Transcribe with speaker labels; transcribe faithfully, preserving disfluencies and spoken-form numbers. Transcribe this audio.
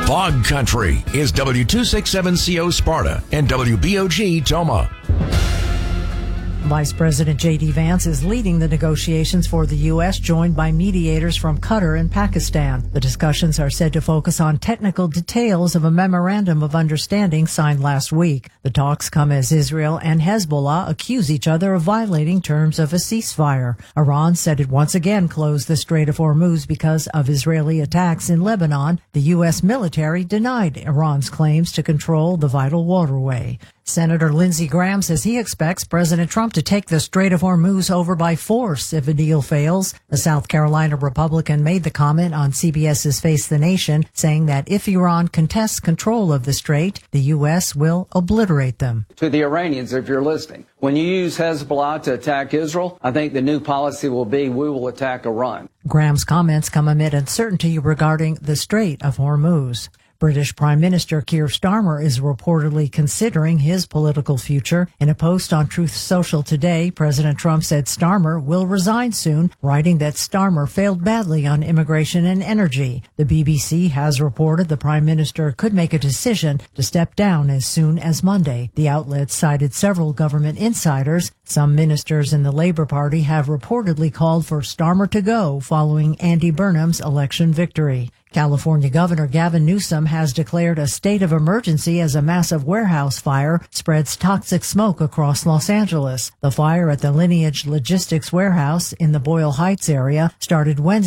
Speaker 1: Fog Country is W two sixty-seven C O Sparta and W B O G Toma.
Speaker 2: Vice President J D. Vance is leading the negotiations for the U S, joined by mediators from Qatar and Pakistan. The discussions are said to focus on technical details of a memorandum of understanding signed last week. The talks come as Israel and Hezbollah accuse each other of violating terms of a ceasefire. Iran said it once again closed the Strait of Hormuz because of Israeli attacks in Lebanon. The U S military denied Iran's claims to control the vital waterway. Senator Lindsey Graham says he expects President Trump to take the Strait of Hormuz over by force if a deal fails. The South Carolina Republican made the comment on CBS's Face the Nation, saying that if Iran contests control of the strait, the U S will obliterate them.
Speaker 3: To the Iranians, if you're listening, when you use Hezbollah to attack Israel, I think the new policy will be we will attack Iran.
Speaker 2: Graham's comments come amid uncertainty regarding the Strait of Hormuz. British Prime Minister Keir Starmer is reportedly considering his political future. In a post on Truth Social today, President Trump said Starmer will resign soon, writing that Starmer failed badly on immigration and energy. The B B C has reported the Prime Minister could make a decision to step down as soon as Monday. The outlet cited several government insiders. Some ministers in the Labour Party have reportedly called for Starmer to go following Andy Burnham's election victory. California Governor Gavin Newsom has declared a state of emergency as a massive warehouse fire spreads toxic smoke across Los Angeles. The fire at the Lineage Logistics warehouse in the Boyle Heights area started Wednesday.